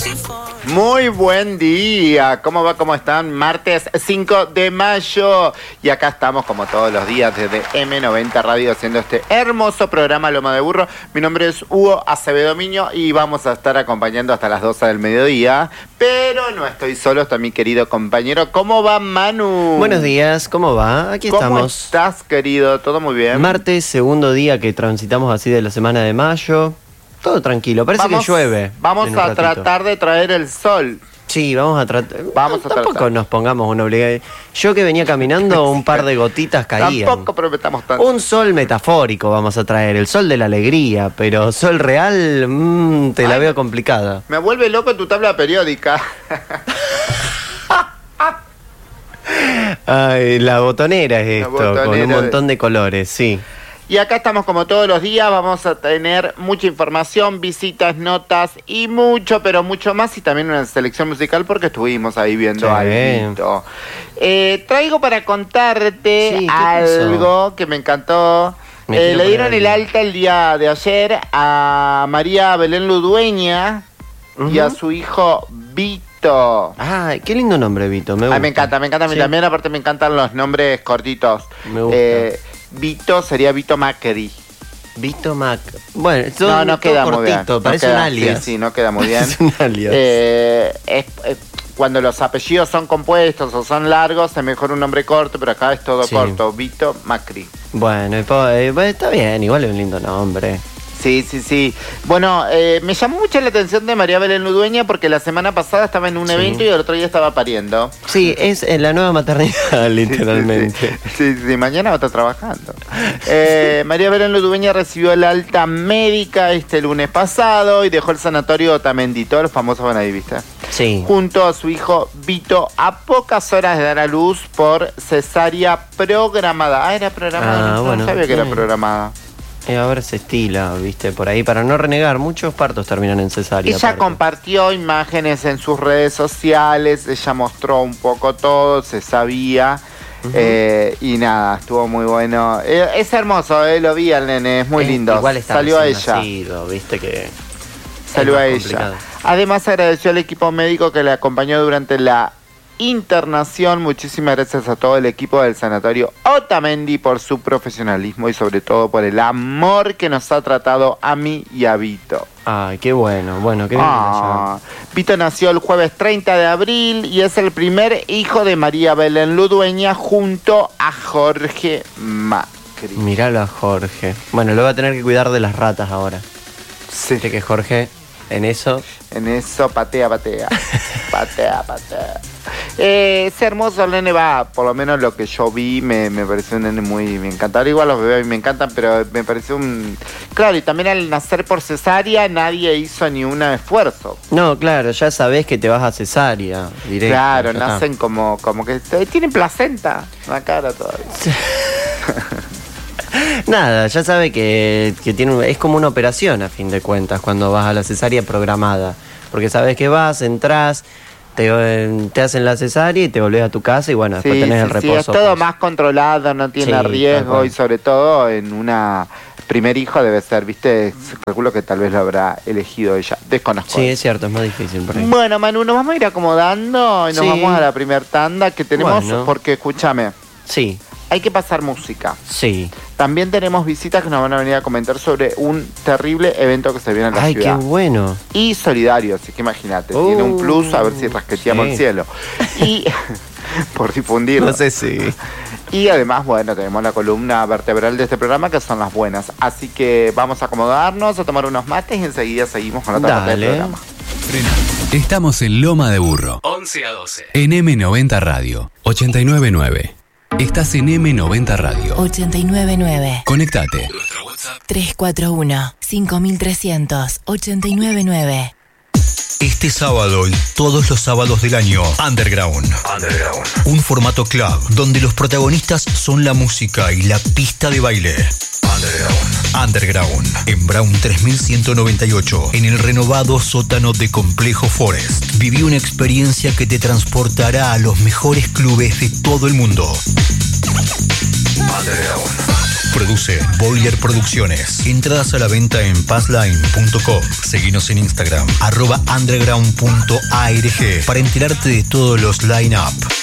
Muy buen día, ¿cómo va? ¿Cómo están? Martes 5 de mayo y acá estamos como todos los días desde M90 Radio haciendo este hermoso programa Loma de Burro. Mi nombre es Hugo Acevedo Miño y vamos a estar acompañando hasta las 12 del mediodía, pero no estoy solo, está mi querido compañero. ¿Cómo va, Manu? Buenos días, ¿cómo va? Aquí estamos. ¿Cómo estás, querido? ¿Todo muy bien? Martes, segundo día que transitamos así de la semana de mayo. Todo tranquilo, parece que llueve. Vamos a tratar de traer el sol. Sí, vamos a tratar. Tampoco tratar. nos pongamos una obligación. Yo que venía caminando, un par de gotitas caían. Tampoco prometamos tanto. Un sol metafórico vamos a traer, el sol de la alegría, pero sol real, te la veo complicada. Me vuelve loco tu tabla periódica. Ay, la botonera es esto, con un montón de colores, sí. Y acá estamos como todos los días, vamos a tener mucha información, visitas, notas y mucho, pero mucho más, y también una selección musical porque estuvimos ahí viendo algo. Traigo para contarte algo que me encantó. Le dieron el alta el día de ayer a María Belén Ludueña y a su hijo Vito. Ah, qué lindo nombre, Vito. Me encanta a mí también, aparte me encantan los nombres cortitos. Me gusta. Vito sería Vito Macri. Vito Mac. Bueno, no queda muy bien. Parece un alias. Sí, no queda muy bien. Es un alias. Cuando los apellidos son compuestos o son largos, es mejor un nombre corto, pero acá es todo corto. Vito Macri. Bueno, está bien, igual es un lindo nombre. Sí. Bueno, me llamó mucho la atención de María Belén Ludueña porque la semana pasada estaba en un evento y el otro día estaba pariendo. Sí, es en la nueva maternidad, literalmente. Sí, mañana va a estar trabajando. María Belén Ludueña recibió el alta médica este lunes pasado y dejó el sanatorio Otamendi, todos los famosos van ahí, ¿viste? Sí. Junto a su hijo Vito, a pocas horas de dar a luz por cesárea programada. Era programada, no sabía que era programada. Ahora se estila, viste, por ahí, para no renegar, muchos partos terminan en cesárea. Ella compartió imágenes en sus redes sociales, ella mostró un poco todo, se sabía, y nada, estuvo muy bueno. Es hermoso, lo vi al nene, es muy lindo. Igual salió a ella. Nacido, viste que salió a ella. Además agradeció al equipo médico que le acompañó durante la internación. Muchísimas gracias a todo el equipo del sanatorio Otamendi por su profesionalismo y sobre todo por el amor que nos ha tratado a mí y a Vito. Ay, qué bueno, qué bien. Vito nació el jueves 30 de abril y es el primer hijo de María Belén Ludueña junto a Jorge Macri. Miralo a Jorge. Bueno, lo va a tener que cuidar de las ratas ahora. Sí. Viste que Jorge en eso patea. Es hermoso el nene, por lo menos lo que yo vi, me pareció un nene me encantaba. Igual los bebés me encantan, pero me pareció claro, y también al nacer por cesárea nadie hizo ni un esfuerzo. No, claro, ya sabés que te vas a cesárea directo. Claro, nacen como que tienen placenta en la cara todavía. Nada, ya sabe que es como una operación a fin de cuentas cuando vas a la cesárea programada, porque sabes que vas, entras, te hacen la cesárea y te volvés a tu casa y bueno, después tenés el reposo. Sí, es todo más controlado, no tiene riesgo y sobre todo en una primer hijo debe ser, ¿viste? Calculo que tal vez lo habrá elegido ella, desconozco. Sí, es cierto, es más difícil por ahí. Bueno, Manu, nos vamos a ir acomodando y nos vamos a la primer tanda que tenemos, porque escúchame. Sí. Hay que pasar música. Sí. También tenemos visitas que nos van a venir a comentar sobre un terrible evento que se viene en la ciudad. ¡Ay, qué bueno! Y solidario, así que imagínate, tiene un plus, a ver si rasqueteamos el cielo. Y por difundirlo. No sé si. Y además, bueno, tenemos la columna vertebral de este programa que son las buenas. Así que vamos a acomodarnos, a tomar unos mates y enseguida seguimos con otra parte del programa. Estamos en Loma de Burro, 11 a 12. En M90 Radio, 89.9. Estás en M90 Radio 89.9. Conéctate. Nuestro WhatsApp 341-5300-899. Este sábado y todos los sábados del año, Underground. Un formato club donde los protagonistas son la música y la pista de baile. Underground, en Brown 3198, en el renovado sótano de Complejo Forest. Viví una experiencia que te transportará a los mejores clubes de todo el mundo. Underground. Produce Boiler Producciones. Entradas a la venta en passline.com. Seguinos en Instagram, @underground.arg para enterarte de todos los line-up.